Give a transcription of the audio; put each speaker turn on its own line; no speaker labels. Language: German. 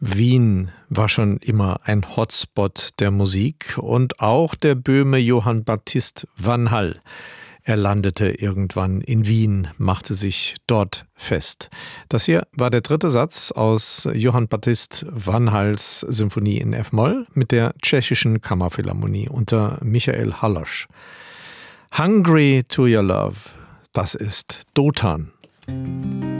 Wien war schon immer ein Hotspot der Musik und auch der Böhme Johann Baptist van Hall. Er landete irgendwann in Wien, machte sich dort fest. Das hier war der dritte Satz aus Johann Baptist van Halls Symphonie in F-Moll mit der Tschechischen Kammerphilharmonie unter Michael Hallasch. Hungry to Your Love, das ist Dotan.